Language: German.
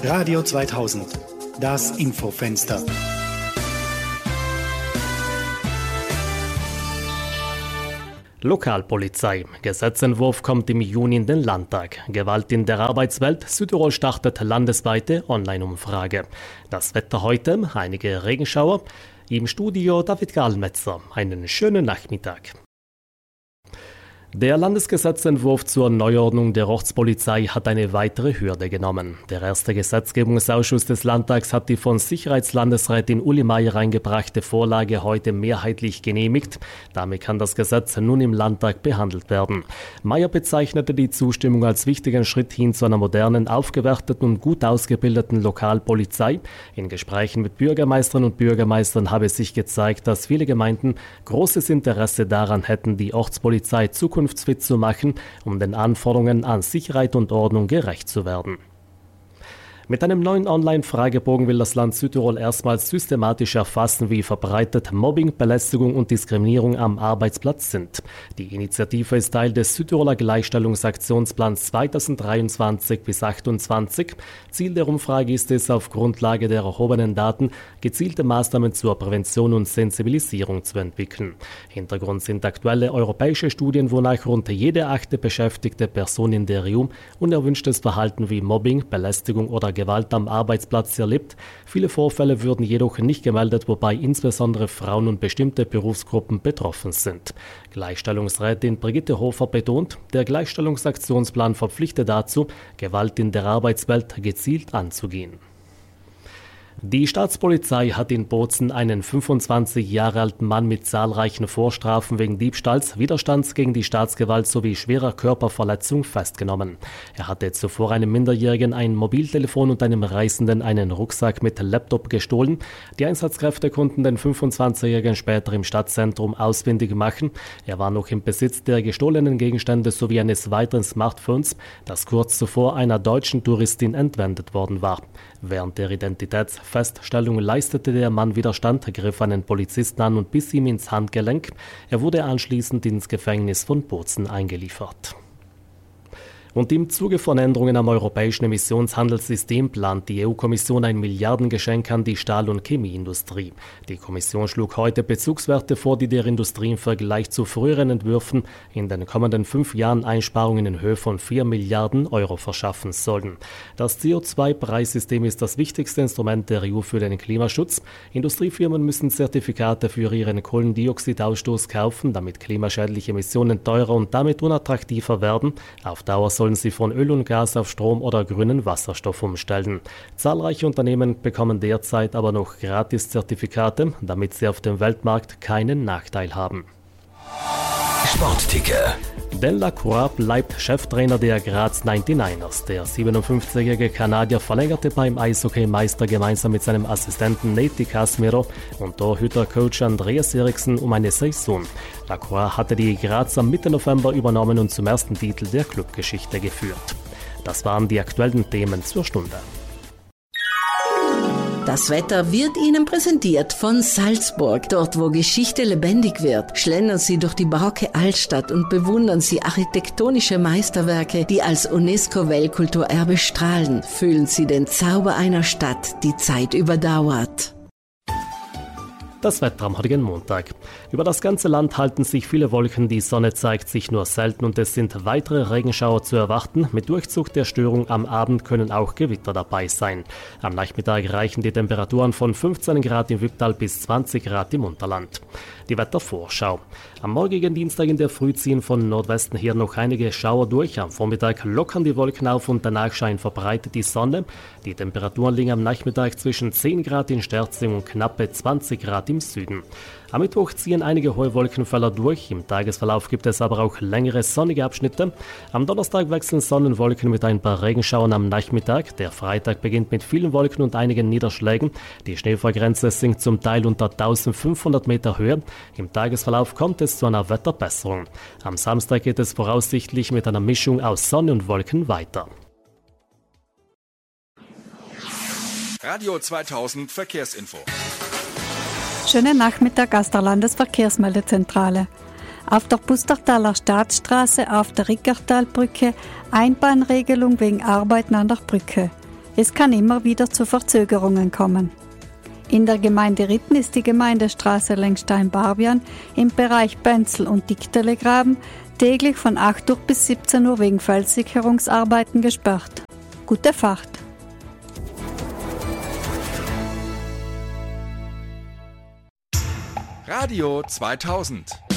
Radio 2000, das Infofenster. Lokalpolizei. Gesetzentwurf kommt im Juni in den Landtag. Gewalt in der Arbeitswelt. Südtirol startet landesweite Online-Umfrage. Das Wetter heute, einige Regenschauer. Im Studio David Gahlmetzer. Einen schönen Nachmittag. Der Landesgesetzentwurf zur Neuordnung der Ortspolizei hat eine weitere Hürde genommen. Der erste Gesetzgebungsausschuss des Landtags hat die von Sicherheitslandesrätin Uli Meier eingebrachte Vorlage heute mehrheitlich genehmigt. Damit kann das Gesetz nun im Landtag behandelt werden. Meier bezeichnete die Zustimmung als wichtigen Schritt hin zu einer modernen, aufgewerteten und gut ausgebildeten Lokalpolizei. In Gesprächen mit Bürgermeisterinnen und Bürgermeistern habe sich gezeigt, dass viele Gemeinden großes Interesse daran hätten, die Ortspolizei zukunftsfit zu machen, um den Anforderungen an Sicherheit und Ordnung gerecht zu werden. Mit einem neuen Online-Fragebogen will das Land Südtirol erstmals systematisch erfassen, wie verbreitet Mobbing, Belästigung und Diskriminierung am Arbeitsplatz sind. Die Initiative ist Teil des Südtiroler Gleichstellungsaktionsplans 2023 bis 2028. Ziel der Umfrage ist es, auf Grundlage der erhobenen Daten gezielte Maßnahmen zur Prävention und Sensibilisierung zu entwickeln. Hintergrund sind aktuelle europäische Studien, wonach rund jede 8. beschäftigte Person in der EU unerwünschtes Verhalten wie Mobbing, Belästigung oder Gewalt am Arbeitsplatz erlebt. Viele Vorfälle würden jedoch nicht gemeldet, wobei insbesondere Frauen und bestimmte Berufsgruppen betroffen sind. Gleichstellungsrätin Brigitte Hofer betont, der Gleichstellungsaktionsplan verpflichtet dazu, Gewalt in der Arbeitswelt gezielt anzugehen. Die Staatspolizei hat in Bozen einen 25 Jahre alten Mann mit zahlreichen Vorstrafen wegen Diebstahls, Widerstands gegen die Staatsgewalt sowie schwerer Körperverletzung festgenommen. Er hatte zuvor einem Minderjährigen ein Mobiltelefon und einem Reisenden einen Rucksack mit Laptop gestohlen. Die Einsatzkräfte konnten den 25-Jährigen später im Stadtzentrum ausfindig machen. Er war noch im Besitz der gestohlenen Gegenstände sowie eines weiteren Smartphones, das kurz zuvor einer deutschen Touristin entwendet worden war. Während der Identitätsfeststellung leistete der Mann Widerstand, griff einen Polizisten an und biss ihm ins Handgelenk. Er wurde anschließend ins Gefängnis von Bozen eingeliefert. Und im Zuge von Änderungen am europäischen Emissionshandelssystem plant die EU-Kommission ein Milliardengeschenk an die Stahl- und Chemieindustrie. Die Kommission schlug heute Bezugswerte vor, die der Industrie im Vergleich zu früheren Entwürfen in den kommenden 5 Jahren Einsparungen in Höhe von 4 Milliarden Euro verschaffen sollen. Das CO2-Preissystem ist das wichtigste Instrument der EU für den Klimaschutz. Industriefirmen müssen Zertifikate für ihren Kohlendioxidausstoß kaufen, damit klimaschädliche Emissionen teurer und damit unattraktiver werden. Auf Dauer sollen sie von Öl und Gas auf Strom oder grünen Wasserstoff umstellen. Zahlreiche Unternehmen bekommen derzeit aber noch Gratis-Zertifikate, damit sie auf dem Weltmarkt keinen Nachteil haben. Sportticker. Dan Lacroix bleibt Cheftrainer der Graz 99ers. Der 57-jährige Kanadier verlängerte beim Eishockey-Meister gemeinsam mit seinem Assistenten Nate Casimiro und Torhüter-Coach Andreas Eriksen um eine Saison. Lacroix hatte die Grazer Mitte November übernommen und zum ersten Titel der Clubgeschichte geführt. Das waren die aktuellen Themen zur Stunde. Das Wetter wird Ihnen präsentiert von Salzburg. Dort, wo Geschichte lebendig wird, schlendern Sie durch die barocke Altstadt und bewundern Sie architektonische Meisterwerke, die als UNESCO-Weltkulturerbe strahlen. Fühlen Sie den Zauber einer Stadt, die Zeit überdauert. Das Wetter am heutigen Montag. Über das ganze Land halten sich viele Wolken, die Sonne zeigt sich nur selten und es sind weitere Regenschauer zu erwarten. Mit Durchzug der Störung am Abend können auch Gewitter dabei sein. Am Nachmittag reichen die Temperaturen von 15 Grad im Wücktal bis 20 Grad im Unterland. Die Wettervorschau. Am morgigen Dienstag in der Früh ziehen von Nordwesten her noch einige Schauer durch. Am Vormittag lockern die Wolken auf und danach scheint verbreitet die Sonne. Die Temperaturen liegen am Nachmittag zwischen 10 Grad in Sterzing und knappe 20 Grad im Süden. Am Mittwoch ziehen einige hohe Wolkenfelder durch. Im Tagesverlauf gibt es aber auch längere sonnige Abschnitte. Am Donnerstag wechseln Sonnenwolken mit ein paar Regenschauern am Nachmittag. Der Freitag beginnt mit vielen Wolken und einigen Niederschlägen. Die Schneefallgrenze sinkt zum Teil unter 1500 Meter Höhe. Im Tagesverlauf kommt es zu einer Wetterbesserung. Am Samstag geht es voraussichtlich mit einer Mischung aus Sonne und Wolken weiter. Radio 2000 Verkehrsinfo. Schönen Nachmittag aus der Landesverkehrsmeldezentrale. Auf der Pustertaler Staatsstraße auf der Rickertalbrücke Einbahnregelung wegen Arbeiten an der Brücke. Es kann immer wieder zu Verzögerungen kommen. In der Gemeinde Ritten ist die Gemeindestraße längs Stein-Barbian im Bereich Benzel und Dichtelegraben täglich von 8 Uhr bis 17 Uhr wegen Felssicherungsarbeiten gesperrt. Gute Fahrt! Radio 2000